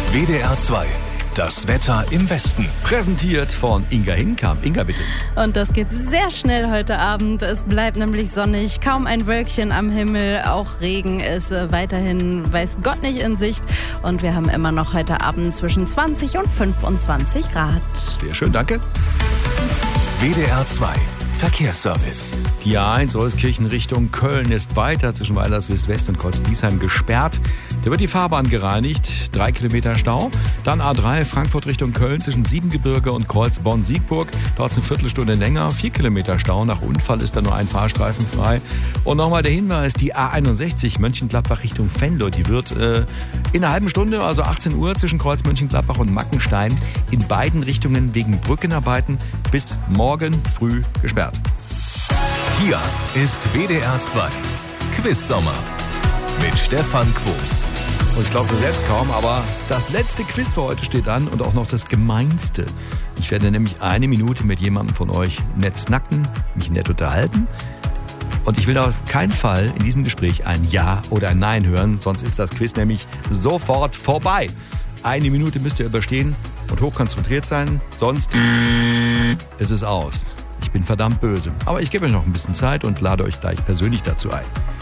WDR 2. Das Wetter im Westen. Präsentiert von Inga Hinkamp. Inga, bitte. Und das geht sehr schnell heute Abend. Es bleibt nämlich sonnig, kaum ein Wölkchen am Himmel. Auch Regen ist weiterhin, weiß Gott, nicht in Sicht. Und wir haben immer noch heute Abend zwischen 20 und 25 Grad. Sehr schön, danke. WDR 2. Verkehrsservice. Die A1 Euskirchen Richtung Köln ist weiter zwischen Weilerswil West und Kreuz-Diesheim gesperrt. Da wird die Fahrbahn gereinigt, 3 Kilometer Stau. Dann A3 Frankfurt Richtung Köln zwischen Siebengebirge und Kreuz Bonn-Siegburg. Dort ist eine Viertelstunde länger, 4 Kilometer Stau. Nach Unfall ist da nur ein Fahrstreifen frei. Und nochmal der Hinweis, die A61 Mönchengladbach Richtung Venlo, die wird in einer halben Stunde, also 18 Uhr, zwischen Kreuz Mönchengladbach und Mackenstein in beiden Richtungen wegen Brückenarbeiten bis morgen früh gesperrt. Hier ist WDR 2. Quiz-Sommer mit Stefan Quos. Und ich glaube es selbst kaum, aber das letzte Quiz für heute steht an und auch noch das gemeinste. Ich werde nämlich 1 Minute mit jemandem von euch nett snacken, mich nett unterhalten. Und ich will auf keinen Fall in diesem Gespräch ein Ja oder ein Nein hören, sonst ist das Quiz nämlich sofort vorbei. 1 Minute müsst ihr überstehen und hochkonzentriert sein, sonst ist es aus. Ich bin verdammt böse. Aber ich gebe euch noch ein bisschen Zeit und lade euch gleich persönlich dazu ein.